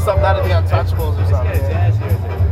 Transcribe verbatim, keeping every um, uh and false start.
something out of the Untouchables or something. Jazz here, too.